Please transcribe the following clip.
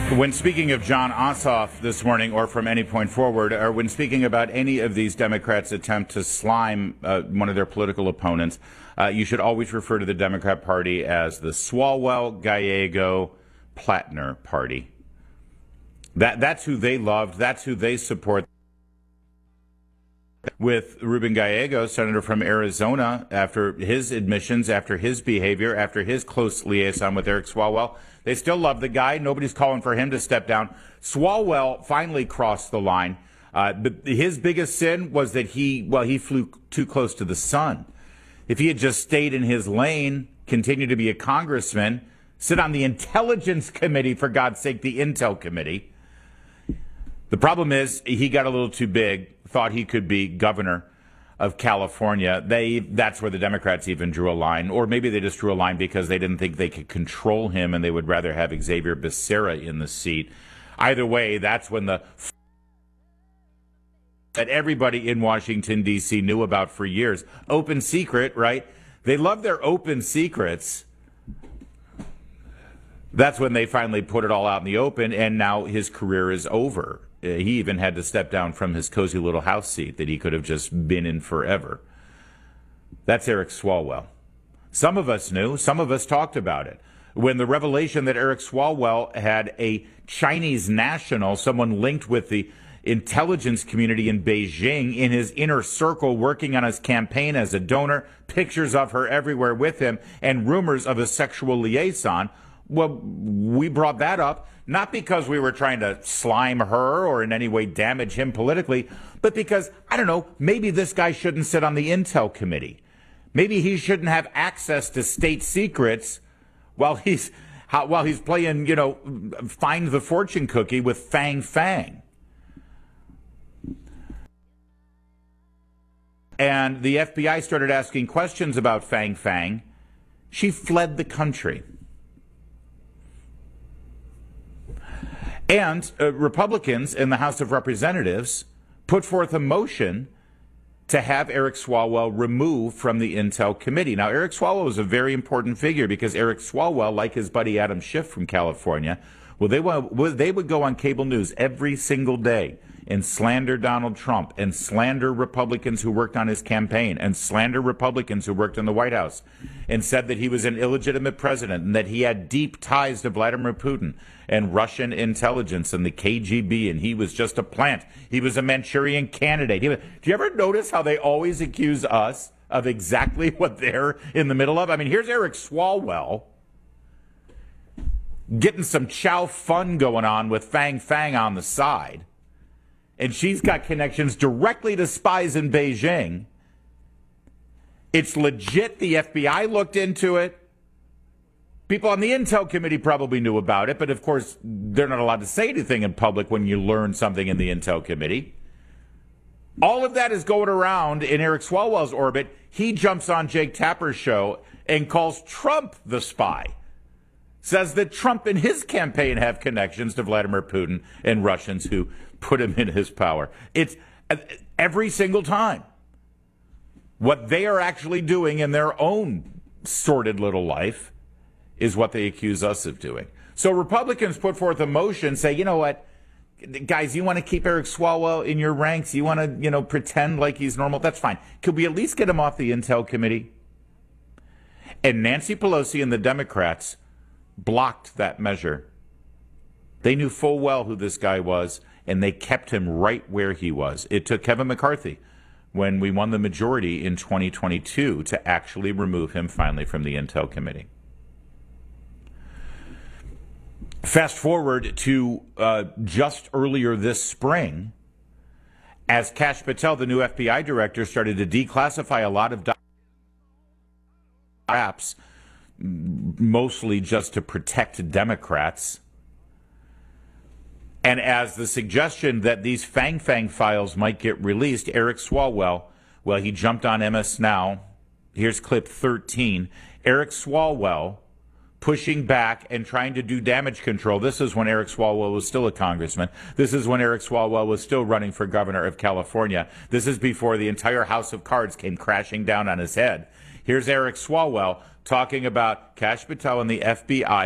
When speaking of Jon Ossoff this morning, or from any point forward, or when speaking about any of these Democrats' attempt to slime one of their political opponents, you should always refer to the Democrat Party as the Swalwell-Gallego-Platner Party. That's who they loved. That's who they support. With Ruben Gallego, senator from Arizona, after his admissions, after his behavior, after his close liaison with Eric Swalwell, they still love the guy. Nobody's calling for him to step down. Swalwell finally crossed the line. But his biggest sin was that he flew too close to the sun. If he had just stayed in his lane, continued to be a congressman, sit on the Intelligence Committee, for God's sake, the Intel Committee. The problem is he got a little too big, thought he could be governor of California. That's where the Democrats even drew a line. Or maybe they just drew a line because they didn't think they could control him and they would rather have Xavier Becerra in the seat. Either way, that's when that everybody in Washington, D.C. knew about for years. Open secret, right? They love their open secrets. That's when they finally put it all out in the open, and now his career is over. He even had to step down from his cozy little house seat that he could have just been in forever. That's Eric Swalwell. Some of us knew. Some of us talked about it. When the revelation that Eric Swalwell had a Chinese national, someone linked with the intelligence community in Beijing, in his inner circle working on his campaign as a donor, pictures of her everywhere with him, and rumors of a sexual liaison, well, we brought that up, not because we were trying to slime her or in any way damage him politically, but because, I don't know, maybe this guy shouldn't sit on the Intel Committee. Maybe he shouldn't have access to state secrets while he's playing, Find the Fortune Cookie with Fang Fang. And the FBI started asking questions about Fang Fang. She fled the country. And Republicans in the House of Representatives put forth a motion to have Eric Swalwell removed from the Intel Committee. Now, Eric Swalwell is a very important figure because Eric Swalwell, like his buddy Adam Schiff from California, they would go on cable news every single day and slander Donald Trump and slander Republicans who worked on his campaign and slander Republicans who worked in the White House and said that he was an illegitimate president and that he had deep ties to Vladimir Putin and Russian intelligence and the KGB, and he was just a plant. He was a Manchurian candidate. Do you ever notice how they always accuse us of exactly what they're in the middle of? I mean, here's Eric Swalwell getting some chow fun going on with Fang Fang on the side. And she's got connections directly to spies in Beijing. It's legit. The FBI looked into it. People on the Intel Committee probably knew about it, but of course, they're not allowed to say anything in public when you learn something in the Intel Committee. All of that is going around in Eric Swalwell's orbit. He jumps on Jake Tapper's show and calls Trump the spy. Says that Trump and his campaign have connections to Vladimir Putin and Russians who put him in his power. It's every single time. What they are actually doing in their own sordid little life is what they accuse us of doing. So Republicans put forth a motion, say, you know what, guys, you want to keep Eric Swalwell in your ranks? You want to, pretend like he's normal? That's fine. Could we at least get him off the Intel Committee? And Nancy Pelosi and the Democrats blocked that measure. They knew full well who this guy was, and they kept him right where he was. It took Kevin McCarthy, when we won the majority in 2022, to actually remove him finally from the Intel Committee. Fast forward to just earlier this spring, as Kash Patel, the new FBI director, started to declassify a lot of apps, mostly just to protect Democrats. And as the suggestion that these Fang Fang files might get released, Eric Swalwell, well, he jumped on MS Now. Here's clip 13. Eric Swalwell pushing back and trying to do damage control. This is when Eric Swalwell was still a congressman. This is when Eric Swalwell was still running for governor of California. This is before the entire house of cards came crashing down on his head. Here's Eric Swalwell talking about Kash Patel and the FBI